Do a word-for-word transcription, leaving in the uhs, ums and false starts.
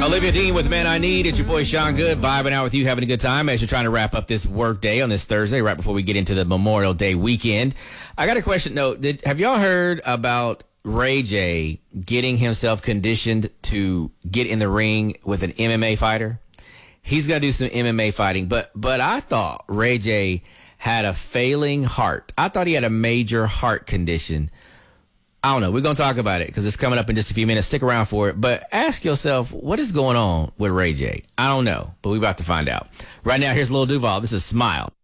Olivia Dean with Man I Need. It's your boy Sean Good, vibing out with you, having a good time as you're trying to wrap up this work day on this Thursday, right before we get into the Memorial Day weekend. I got a question. No, did, have y'all heard about Ray J getting himself conditioned to get in the ring with an M M A fighter? He's going to do some M M A fighting, but but I thought Ray J had a failing heart. I thought he had a major heart condition. I don't know. We're going to talk about it because it's coming up in just a few minutes. Stick around for it. But ask yourself, what is going on with Ray J? I don't know, but we're about to find out. Right now, here's Lil Duval. This is Smile.